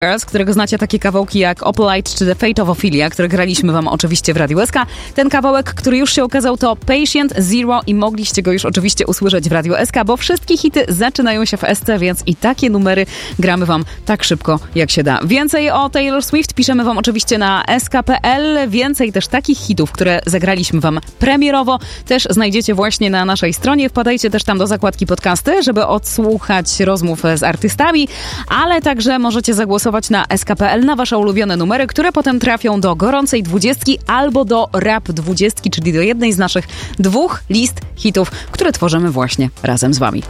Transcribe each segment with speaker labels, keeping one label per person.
Speaker 1: z którego znacie takie kawałki jak Opalite czy The Fate of Ophelia, które graliśmy wam oczywiście w Radiu SK. Ten kawałek, który już się ukazał, to Patient Zero i mogliście go już oczywiście usłyszeć w Radiu SK, bo wszystkie hity zaczynają się w SC, więc i takie numery gramy wam tak szybko jak się da. Więcej o Taylor Swift piszemy wam oczywiście na sk.pl. Więcej też takich hitów, które zagraliśmy wam premierowo, też znajdziecie właśnie na naszej stronie. Wpadajcie też tam do zakładki podcasty, żeby odsłuchać rozmów z artystami, ale także możecie zagłosować na sk.pl na wasze ulubione numery, które potem trafią do gorącej 20 albo do rap 20, czyli do jednej z naszych 2 list hitów, które tworzymy właśnie razem z wami.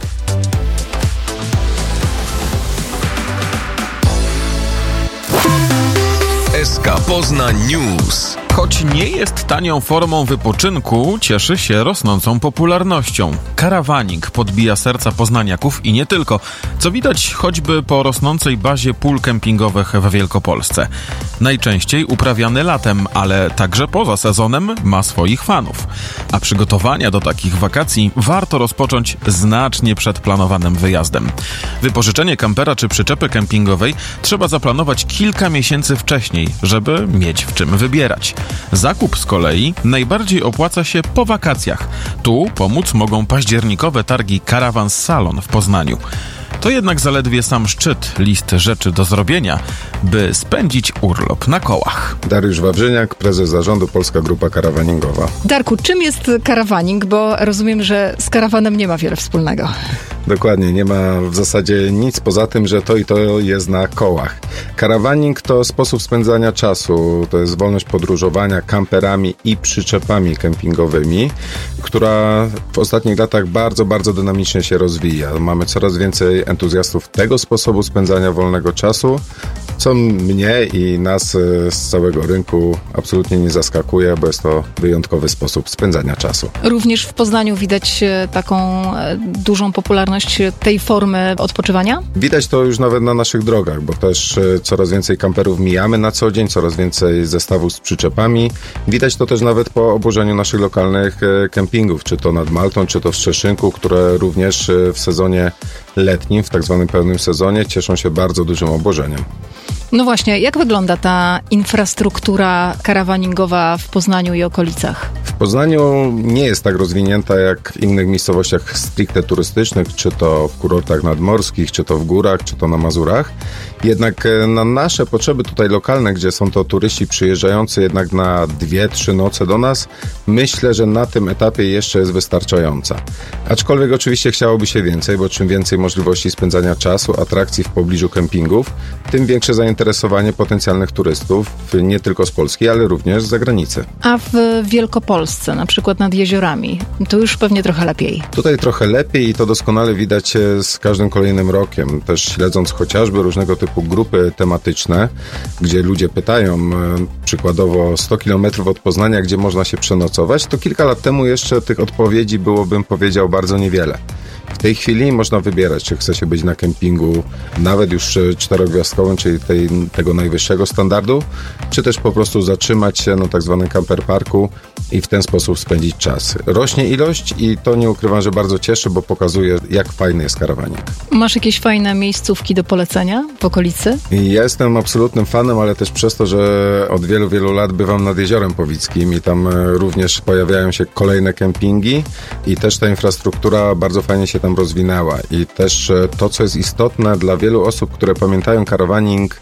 Speaker 2: SK Poznań News.
Speaker 3: Choć nie jest tanią formą wypoczynku, cieszy się rosnącą popularnością. Karawaning podbija serca poznaniaków i nie tylko, co widać choćby po rosnącej bazie pól kempingowych w Wielkopolsce. Najczęściej uprawiany latem, ale także poza sezonem ma swoich fanów. A przygotowania do takich wakacji warto rozpocząć znacznie przed planowanym wyjazdem. Wypożyczenie kampera czy przyczepy kempingowej trzeba zaplanować kilka miesięcy wcześniej, żeby mieć w czym wybierać. Zakup z kolei najbardziej opłaca się po wakacjach. Tu pomóc mogą październikowe targi Caravan Salon w Poznaniu. To jednak zaledwie sam szczyt list rzeczy do zrobienia, by spędzić urlop na kołach.
Speaker 4: Dariusz Wawrzyniak, prezes zarządu Polska Grupa Karawaningowa.
Speaker 5: Darku, czym jest karawaning? Bo rozumiem, że z karawanem nie ma wiele wspólnego.
Speaker 4: Dokładnie, nie ma w zasadzie nic poza tym, że to i to jest na kołach. Karawaning to sposób spędzania czasu, to jest wolność podróżowania kamperami i przyczepami kempingowymi, która w ostatnich latach bardzo, bardzo dynamicznie się rozwija. Mamy coraz więcej entuzjastów tego sposobu spędzania wolnego czasu, co mnie i nas z całego rynku absolutnie nie zaskakuje, bo jest to wyjątkowy sposób spędzania czasu.
Speaker 5: Również w Poznaniu widać taką dużą popularność tej formy odpoczywania?
Speaker 4: Widać to już nawet na naszych drogach, bo też coraz więcej kamperów mijamy na co dzień, coraz więcej zestawów z przyczepami. Widać to też nawet po obłożeniu naszych lokalnych kempingów, czy to nad Maltą, czy to w Szczeszynku, które również w sezonie letnim, w tak zwanym pełnym sezonie, cieszą się bardzo dużym obłożeniem.
Speaker 5: No właśnie, jak wygląda ta infrastruktura karawaningowa w Poznaniu i okolicach?
Speaker 4: W Poznaniu nie jest tak rozwinięta jak w innych miejscowościach stricte turystycznych, czy to w kurortach nadmorskich, czy to w górach, czy to na Mazurach. Jednak na nasze potrzeby tutaj lokalne, gdzie są to turyści przyjeżdżający jednak na 2-3 noce do nas, myślę, że na tym etapie jeszcze jest wystarczająca. Aczkolwiek oczywiście chciałoby się więcej, bo czym więcej możliwości spędzania czasu, atrakcji w pobliżu kempingów, tym większe zainteresowanie potencjalnych turystów, nie tylko z Polski, ale również z zagranicy.
Speaker 5: A w Wielkopolsce, na przykład nad jeziorami, to już pewnie trochę lepiej.
Speaker 4: Tutaj trochę lepiej i to doskonale widać z każdym kolejnym rokiem. Też śledząc chociażby różnego typu grupy tematyczne, gdzie ludzie pytają przykładowo 100 km od Poznania, gdzie można się przenocować, to kilka lat temu jeszcze tych odpowiedzi było, bym powiedział, bardzo niewiele. W tej chwili można wybierać, czy chce się być na kempingu nawet już 4-gwiazdkowym, czyli tego najwyższego standardu, czy też po prostu zatrzymać się na tak zwanym camper parku i w ten sposób spędzić czas. Rośnie ilość i to nie ukrywam, że bardzo cieszy, bo pokazuje, jak fajny jest karawanik.
Speaker 5: Masz jakieś fajne miejscówki do polecenia w okolicy?
Speaker 4: Ja jestem absolutnym fanem, ale też przez to, że od wielu, wielu lat bywam nad Jeziorem Powickim i tam również pojawiają się kolejne kempingi i też ta infrastruktura bardzo fajnie się tam rozwinęła. I też to, co jest istotne dla wielu osób, które pamiętają karawaning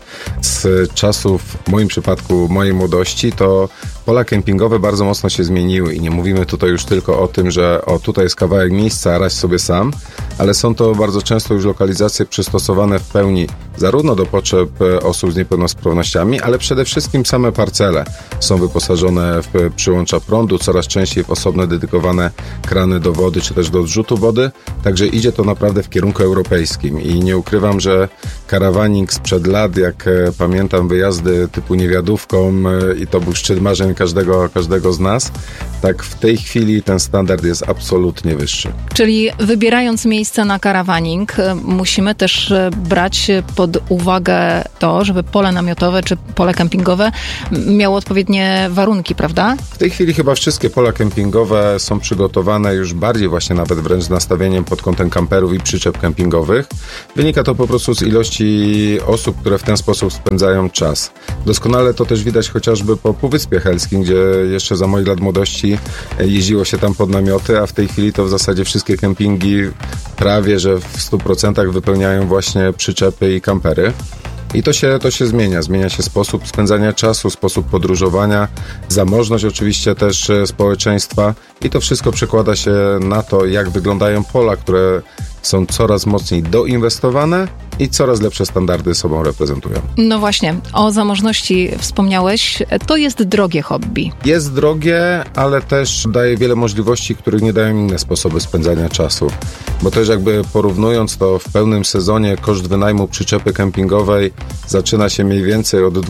Speaker 4: z czasów, w moim przypadku, mojej młodości, to pola kempingowe bardzo mocno się zmieniły i nie mówimy tutaj już tylko o tym, że tutaj jest kawałek miejsca, a radź sobie sam, ale są to bardzo często już lokalizacje przystosowane w pełni zarówno do potrzeb osób z niepełnosprawnościami, ale przede wszystkim same parcele są wyposażone w przyłącza prądu, coraz częściej w osobne dedykowane krany do wody, czy też do odrzutu wody, także idzie to naprawdę w kierunku europejskim i nie ukrywam, że karawaning sprzed lat, jak pamiętam wyjazdy typu niewiadówką i to był szczyt marzeń każdego z nas, tak w tej chwili ten standard jest absolutnie wyższy.
Speaker 5: Czyli wybierając miejsce na karawaning, musimy też brać pod uwagę to, żeby pole namiotowe czy pole kempingowe miało odpowiednie warunki, prawda?
Speaker 4: W tej chwili chyba wszystkie pola kempingowe są przygotowane już bardziej właśnie nawet wręcz z nastawieniem pod kątem kamperów i przyczep kempingowych. Wynika to po prostu z ilości osób, które w ten sposób spędzają czas. Doskonale to też widać chociażby po Półwyspie Helskim, gdzie jeszcze za moich lat młodości jeździło się tam pod namioty, a w tej chwili to w zasadzie wszystkie kempingi prawie, że w 100% wypełniają właśnie przyczepy i kampery. I to się zmienia. Zmienia się sposób spędzania czasu, sposób podróżowania, zamożność oczywiście też społeczeństwa i to wszystko przekłada się na to, jak wyglądają pola, które są coraz mocniej doinwestowane i coraz lepsze standardy sobą reprezentują.
Speaker 5: No właśnie, o zamożności wspomniałeś. To jest drogie hobby.
Speaker 4: Jest drogie, ale też daje wiele możliwości, których nie dają inne sposoby spędzania czasu. Bo też jakby porównując to w pełnym sezonie, koszt wynajmu przyczepy kempingowej zaczyna się mniej więcej od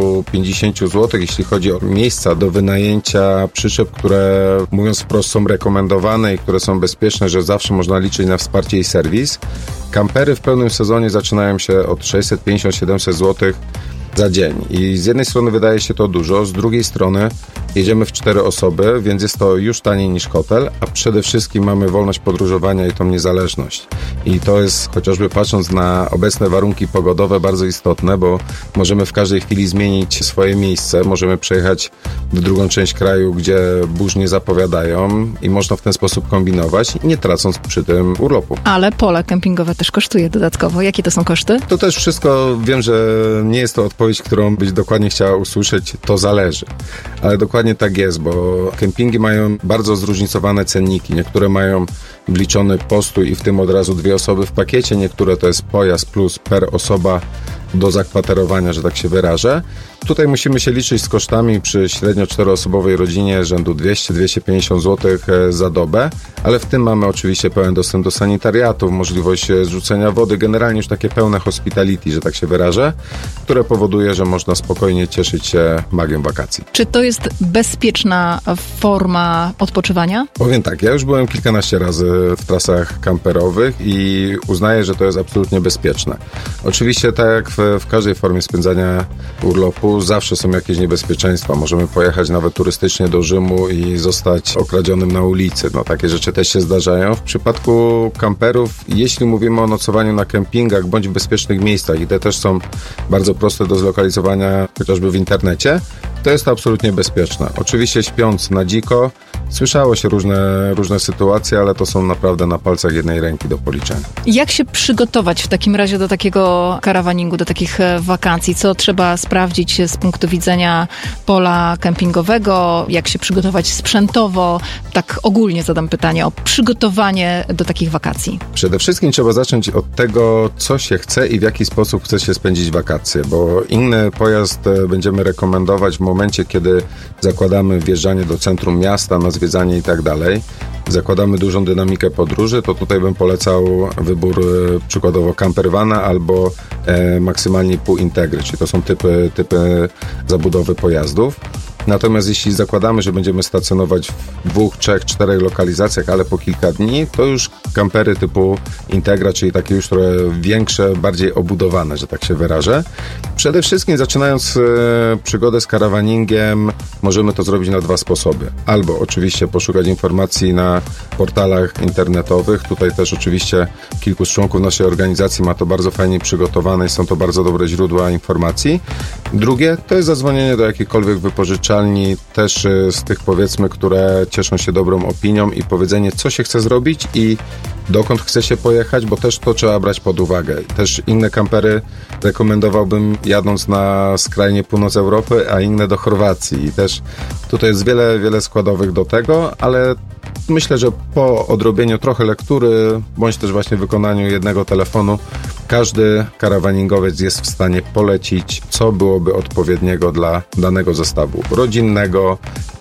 Speaker 4: 250 zł, jeśli chodzi o miejsca do wynajęcia przyczep, które mówiąc wprost są rekomendowane i które są bezpieczne, że zawsze można liczyć na wsparcie i serwis. Kampery w pełnym sezonie zaczynają się od 650-700 zł za dzień. I z jednej strony wydaje się to dużo, z drugiej strony jedziemy w 4 osoby, więc jest to już taniej niż hotel, a przede wszystkim mamy wolność podróżowania i tą niezależność. I to jest, chociażby patrząc na obecne warunki pogodowe, bardzo istotne, bo możemy w każdej chwili zmienić swoje miejsce, możemy przejechać w drugą część kraju, gdzie burz nie zapowiadają i można w ten sposób kombinować, nie tracąc przy tym urlopu.
Speaker 5: Ale pole kempingowe też kosztuje dodatkowo. Jakie to są koszty?
Speaker 4: To też wszystko, wiem, że nie jest to odpowiedź, którą byś dokładnie chciała usłyszeć, to zależy. Ale dokładnie tak jest, bo kempingi mają bardzo zróżnicowane cenniki. Niektóre mają wliczony postój i w tym od razu 2 osoby w pakiecie, niektóre to jest pojazd plus per osoba do zakwaterowania, że tak się wyrażę. Tutaj musimy się liczyć z kosztami przy średnio 4-osobowej rodzinie rzędu 200-250 zł za dobę, ale w tym mamy oczywiście pełen dostęp do sanitariatów, możliwość zrzucenia wody, generalnie już takie pełne hospitality, że tak się wyrażę, które powoduje, że można spokojnie cieszyć się magią wakacji.
Speaker 5: Czy to jest bezpieczna forma odpoczywania?
Speaker 4: Powiem tak, ja już byłem kilkanaście razy w trasach kamperowych i uznaję, że to jest absolutnie bezpieczne. Oczywiście tak jak w każdej formie spędzania urlopu zawsze są jakieś niebezpieczeństwa. Możemy pojechać nawet turystycznie do Rzymu i zostać okradzionym na ulicy. No, takie rzeczy też się zdarzają. W przypadku kamperów, jeśli mówimy o nocowaniu na kempingach bądź w bezpiecznych miejscach i te też są bardzo proste do zlokalizowania chociażby w internecie, to jest to absolutnie bezpieczne. Oczywiście śpiąc na dziko, słyszało się różne sytuacje, ale to są naprawdę na palcach jednej ręki do policzenia.
Speaker 5: Jak się przygotować w takim razie do takiego karawaningu, do takich wakacji? Co trzeba sprawdzić z punktu widzenia pola kempingowego? Jak się przygotować sprzętowo? Tak ogólnie zadam pytanie o przygotowanie do takich wakacji.
Speaker 4: Przede wszystkim trzeba zacząć od tego, co się chce i w jaki sposób chce się spędzić wakacje, bo inny pojazd będziemy rekomendować w momencie, kiedy zakładamy wjeżdżanie do centrum miasta, na zwiedzanie i tak dalej. Zakładamy dużą dynamikę podróży, to tutaj bym polecał wybór przykładowo campervana albo maksymalnie półintegry, czyli to są typy zabudowy pojazdów. Natomiast jeśli zakładamy, że będziemy stacjonować w 2, 3, 4 lokalizacjach, ale po kilka dni, to już kampery typu Integra, czyli takie już trochę większe, bardziej obudowane, że tak się wyrażę. Przede wszystkim zaczynając przygodę z karawaningiem, możemy to zrobić na 2 sposoby. Albo oczywiście poszukać informacji na portalach internetowych. Tutaj też oczywiście kilku z członków naszej organizacji ma to bardzo fajnie przygotowane i są to bardzo dobre źródła informacji. Drugie to jest zadzwonienie do jakiejkolwiek wypożyczalni, też z tych powiedzmy, które cieszą się dobrą opinią i powiedzenie, co się chce zrobić i dokąd chce się pojechać, bo też to trzeba brać pod uwagę. Też inne kampery rekomendowałbym jadąc na skrajnie północ Europy, a inne do Chorwacji. I też tutaj jest wiele składowych do tego, ale myślę, że po odrobieniu trochę lektury, bądź też właśnie wykonaniu jednego telefonu, każdy karawaningowiec jest w stanie polecić, co byłoby odpowiedniego dla danego zestawu rodzinnego,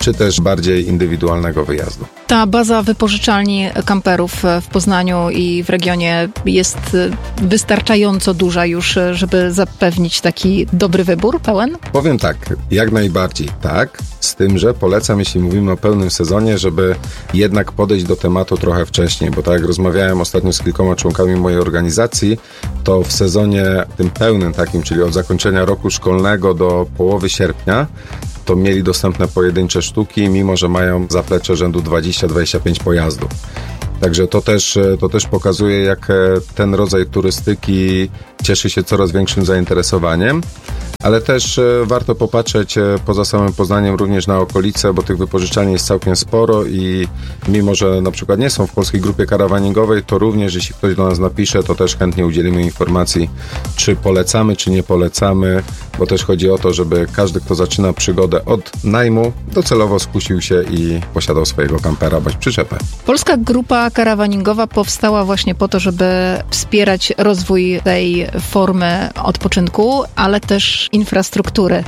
Speaker 4: czy też bardziej indywidualnego wyjazdu.
Speaker 5: Ta baza wypożyczalni kamperów w Poznaniu i w regionie jest wystarczająco duża już, żeby zapewnić taki dobry wybór, pełen?
Speaker 4: Powiem tak, jak najbardziej tak, z tym, że polecam, jeśli mówimy o pełnym sezonie, żeby jednak podejść do tematu trochę wcześniej, bo tak jak rozmawiałem ostatnio z kilkoma członkami mojej organizacji, to w sezonie tym pełnym takim, czyli od zakończenia roku szkolnego do połowy sierpnia, to mieli dostępne pojedyncze sztuki, mimo że mają zaplecze rzędu 20-25 pojazdów. Także to też pokazuje, jak ten rodzaj turystyki cieszy się coraz większym zainteresowaniem, ale też warto popatrzeć poza samym Poznaniem również na okolice, bo tych wypożyczalni jest całkiem sporo i mimo, że na przykład nie są w polskiej grupie karawaningowej, to również jeśli ktoś do nas napisze, to też chętnie udzielimy informacji, czy polecamy, czy nie polecamy, bo też chodzi o to, żeby każdy, kto zaczyna przygodę od najmu, docelowo skusił się i posiadał swojego kampera bądź przyczepę.
Speaker 5: Polska grupa karawaningowa powstała właśnie po to, żeby wspierać rozwój tej formy odpoczynku, ale też infrastruktury.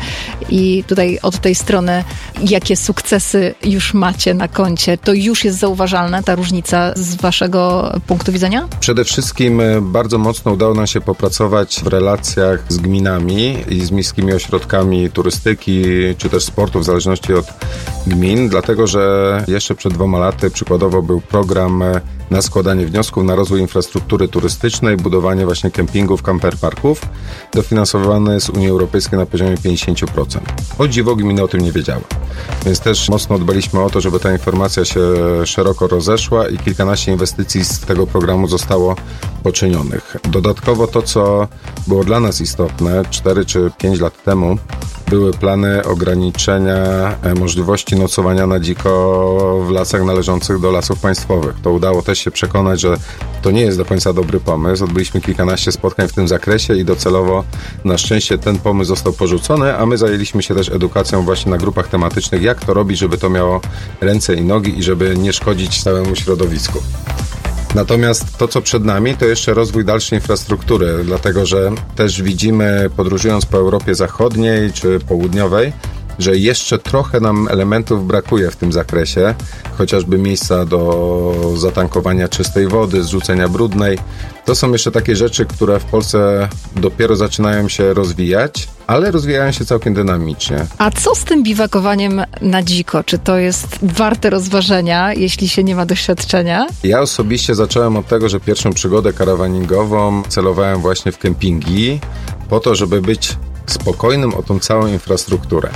Speaker 5: I tutaj od tej strony, jakie sukcesy już macie na koncie? To już jest zauważalna ta różnica z waszego punktu widzenia?
Speaker 4: Przede wszystkim bardzo mocno udało nam się popracować w relacjach z gminami i z miejskimi ośrodkami turystyki, czy też sportu, w zależności od gmin, dlatego że jeszcze przed 2 laty przykładowo był program na składanie wniosków na rozwój infrastruktury turystycznej, budowanie właśnie kempingów, camperparków, dofinansowany z Unii Europejskiej na poziomie 50%. O dziwo gminy o tym nie wiedziały. Więc też mocno dbaliśmy o to, żeby ta informacja się szeroko rozeszła i kilkanaście inwestycji z tego programu zostało poczynionych. Dodatkowo to, co było dla nas istotne 4 czy 5 lat temu, były plany ograniczenia możliwości nocowania na dziko w lasach należących do lasów państwowych. To udało też się przekonać, że to nie jest do końca dobry pomysł. Odbyliśmy kilkanaście spotkań w tym zakresie i docelowo na szczęście ten pomysł został porzucony, a my zajęliśmy się też edukacją właśnie na grupach tematycznych, jak to robić, żeby to miało ręce i nogi i żeby nie szkodzić całemu środowisku. Natomiast to, co przed nami, to jeszcze rozwój dalszej infrastruktury, dlatego że też widzimy, podróżując po Europie Zachodniej czy Południowej, że jeszcze trochę nam elementów brakuje w tym zakresie, chociażby miejsca do zatankowania czystej wody, zrzucenia brudnej. To są jeszcze takie rzeczy, które w Polsce dopiero zaczynają się rozwijać, ale rozwijają się całkiem dynamicznie.
Speaker 5: A co z tym biwakowaniem na dziko? Czy to jest warte rozważenia, jeśli się nie ma doświadczenia?
Speaker 4: Ja osobiście zacząłem od tego, że pierwszą przygodę karawaningową celowałem właśnie w kempingi, po to, żeby być spokojnym o tą całą infrastrukturę.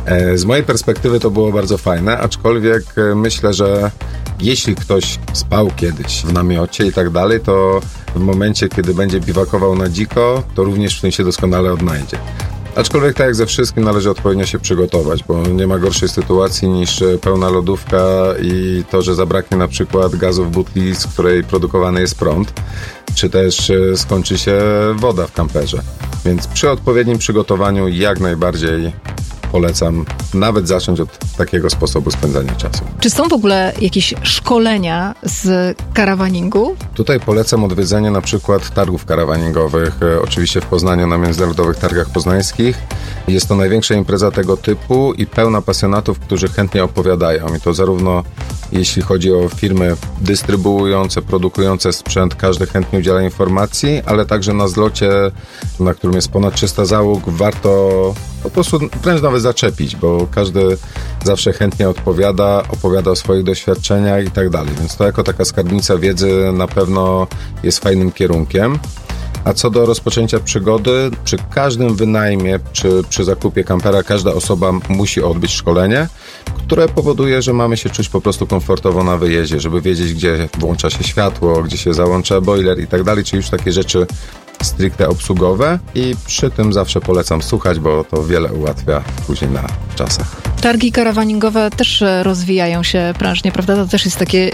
Speaker 4: Z mojej perspektywy to było bardzo fajne, aczkolwiek myślę, że jeśli ktoś spał kiedyś w namiocie i tak dalej, to w momencie, kiedy będzie biwakował na dziko, to również w tym się doskonale odnajdzie. Aczkolwiek tak jak ze wszystkim należy odpowiednio się przygotować, bo nie ma gorszej sytuacji niż pełna lodówka i to, że zabraknie na przykład gazu w butli, z której produkowany jest prąd, czy też skończy się woda w kamperze. Więc przy odpowiednim przygotowaniu jak najbardziej polecam nawet zacząć od takiego sposobu spędzania czasu.
Speaker 5: Czy są w ogóle jakieś szkolenia z karawaningu?
Speaker 4: Tutaj polecam odwiedzenie na przykład targów karawaningowych, oczywiście w Poznaniu na Międzynarodowych Targach Poznańskich. Jest to największa impreza tego typu i pełna pasjonatów, którzy chętnie opowiadają. I to zarówno jeśli chodzi o firmy dystrybuujące, produkujące sprzęt, każdy chętnie udziela informacji, ale także na zlocie, na którym jest ponad 300 załóg, warto po prostu wręcz nawet zaczepić, bo każdy zawsze chętnie opowiada o swoich doświadczeniach i tak dalej. Więc to jako taka skarbnica wiedzy na pewno jest fajnym kierunkiem. A co do rozpoczęcia przygody, przy każdym wynajmie czy przy zakupie kampera każda osoba musi odbyć szkolenie, które powoduje, że mamy się czuć po prostu komfortowo na wyjeździe, żeby wiedzieć, gdzie włącza się światło, gdzie się załącza boiler i tak dalej, czyli już takie rzeczy stricte obsługowe i przy tym zawsze polecam słuchać, bo to wiele ułatwia później na czasach.
Speaker 5: Targi karawaningowe też rozwijają się prężnie, prawda? To też jest takie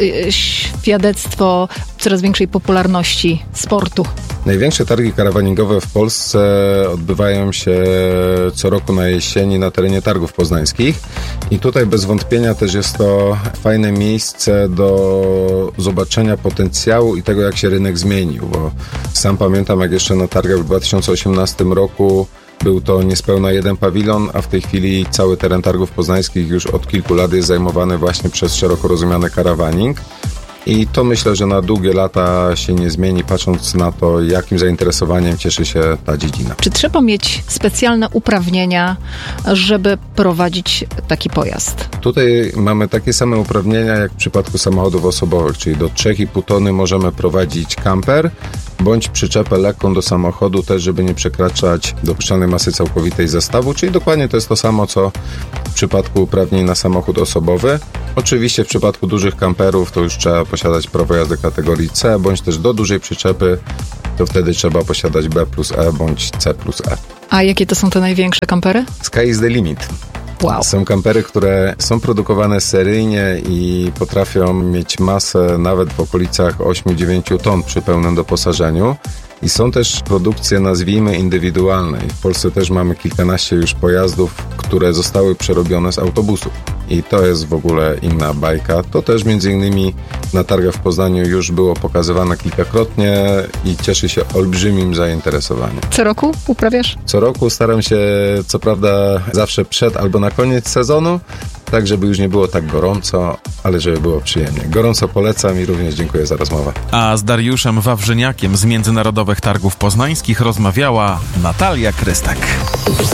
Speaker 5: świadectwo coraz większej popularności sportu.
Speaker 4: Największe targi karawaningowe w Polsce odbywają się co roku na jesieni na terenie targów poznańskich i tutaj bez wątpienia też jest to fajne miejsce do zobaczenia potencjału i tego, jak się rynek zmienił, bo sam pamiętam, jak jeszcze na targach w 2018 roku Był to niespełna jeden pawilon, a w tej chwili cały teren targów poznańskich już od kilku lat jest zajmowany właśnie przez szeroko rozumiany karawaning. I to myślę, że na długie lata się nie zmieni, patrząc na to, jakim zainteresowaniem cieszy się ta dziedzina.
Speaker 5: Czy trzeba mieć specjalne uprawnienia, żeby prowadzić taki pojazd?
Speaker 4: Tutaj mamy takie same uprawnienia jak w przypadku samochodów osobowych, czyli do 3,5 tony możemy prowadzić kamper bądź przyczepę lekką do samochodu, też żeby nie przekraczać dopuszczalnej masy całkowitej zestawu, czyli dokładnie to jest to samo, co w przypadku uprawnień na samochód osobowy. Oczywiście w przypadku dużych kamperów to już trzeba posiadać prawo jazdy kategorii C, bądź też do dużej przyczepy, to wtedy trzeba posiadać B+E bądź C+E.
Speaker 5: A jakie to są te największe kampery?
Speaker 4: Sky is the limit.
Speaker 5: Wow.
Speaker 4: Są kampery, które są produkowane seryjnie i potrafią mieć masę nawet w okolicach 8-9 ton przy pełnym doposażeniu. I są też produkcje, nazwijmy, indywidualne. I w Polsce też mamy kilkanaście już pojazdów, które zostały przerobione z autobusów. I to jest w ogóle inna bajka. To też między innymi na targach w Poznaniu już było pokazywane kilkakrotnie i cieszy się olbrzymim zainteresowaniem.
Speaker 5: Co roku uprawiasz?
Speaker 4: Co roku staram się, co prawda, zawsze przed albo na koniec sezonu, tak żeby już nie było tak gorąco, ale żeby było przyjemnie. Gorąco polecam i również dziękuję za rozmowę.
Speaker 3: A z Dariuszem Wawrzyniakiem z Międzynarodowych Targów Poznańskich rozmawiała Natalia Krystek.